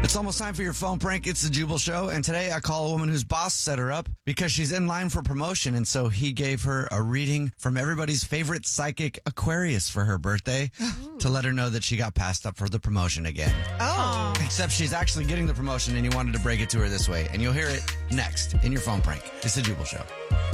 It's almost time for your phone prank. It's the Jubal Show. And today I call a woman whose boss set her up because she's in line for promotion. And so he gave her a reading from everybody's favorite psychic, Aquarius, for her birthday to let her know that she got passed up for the promotion again. Oh. Except she's actually getting the promotion and he wanted to break it to her this way. And you'll hear it next in your phone prank. It's the Jubal Show.